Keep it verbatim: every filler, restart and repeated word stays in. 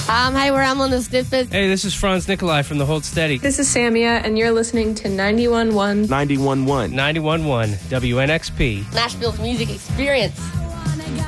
Um, hi, we're Amlin the Stiffest. Hey, this is Franz Nikolai from the Hold Steady. This is Samia, and you're listening to ninety-one point one. ninety-one point one. ninety-one point one W N X P. Nashville's music experience.